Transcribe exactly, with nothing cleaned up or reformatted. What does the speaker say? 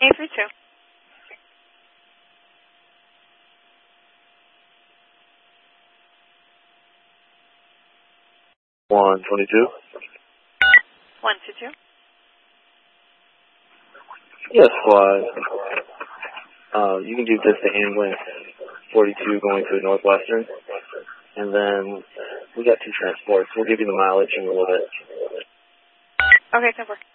eight three two. one twenty-two. one two two. Yes, squad. Uh, you can do just the ambulance forty-two going to Northwestern. And then we got two transports. We'll give you the mileage in a little bit. Okay, ten four.